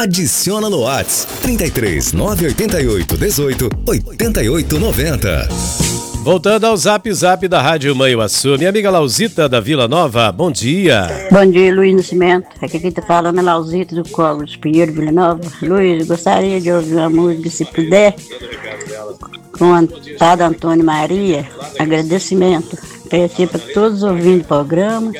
Adiciona no WhatsApp 33 988 18 88 90. Voltando ao Zap Zap da Rádio Manhuaçu, minha amiga Lausita da Vila Nova, bom dia. Bom dia, Luiz Nascimento. Aqui quem tá falando é Lausita do Colo de Pinheiro, Vila Nova. Luiz, gostaria de ouvir uma música, se puder, com o Padre Antônio Maria, agradecimento. Peço para todos os ouvintes do programa